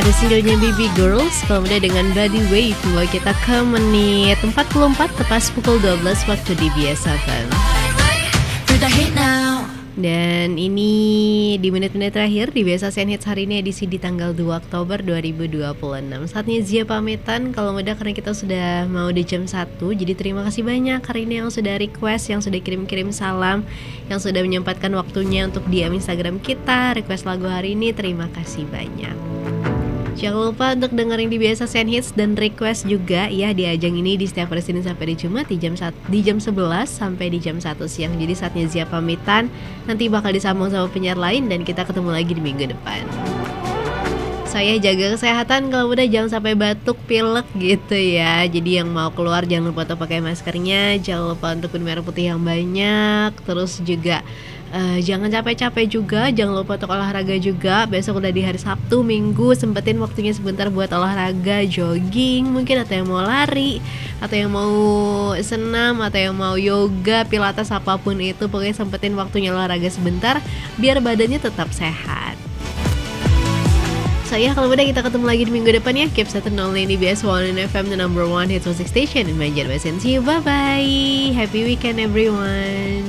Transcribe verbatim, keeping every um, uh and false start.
Ada singlenya Baby Girls, kalau muda dengan Body Wave, membawa kita ke menit empat puluh empat tepas pukul dua belas waktu di Biasakan. Dan ini di menit-menit terakhir di Biasakan Hits hari ini, edisi di tanggal dua Oktober dua ribu dua puluh enam. Saatnya Zia pamitan kalau muda karena kita sudah mau di jam satu. Jadi terima kasih banyak hari ini yang sudah request, yang sudah kirim-kirim salam, yang sudah menyempatkan waktunya untuk D M Instagram kita, request lagu hari ini. Terima kasih banyak. Jangan lupa untuk dengerin di Biasakan Hits dan request juga ya di ajang ini di setiap hari Senin sampai di Jumat di jam satu, di jam sebelas sampai di jam satu siang. Jadi saatnya Zia pamitan, nanti bakal disambung sama penyiar lain dan kita ketemu lagi di minggu depan. Saya jaga kesehatan, kalau udah jangan sampai batuk, pilek gitu ya. Jadi yang mau keluar jangan lupa untuk pakai maskernya, jangan lupa untuk minum air putih yang banyak, terus juga Uh, jangan capek-capek juga, jangan lupa untuk olahraga juga. Besok udah di hari Sabtu, Minggu, sempetin waktunya sebentar buat olahraga, jogging mungkin, atau yang mau lari, atau yang mau senam, atau yang mau yoga, pilates, apapun itu. Pokoknya sempetin waktunya olahraga sebentar biar badannya tetap sehat. Saya kalau udah kita ketemu lagi di minggu depan ya. Keep satu nol di B S one F M, the number one hits music station in Banjarmasin. See you, bye bye. Happy weekend everyone.